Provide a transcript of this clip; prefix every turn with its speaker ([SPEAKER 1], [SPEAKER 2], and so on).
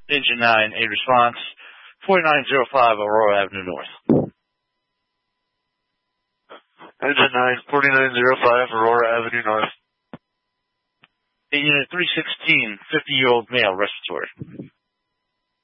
[SPEAKER 1] Engine 9, a response, 4905 Aurora Avenue North.
[SPEAKER 2] Engine 9, 4905 Aurora Avenue North.
[SPEAKER 1] Unit 316, 50-year-old male, respiratory.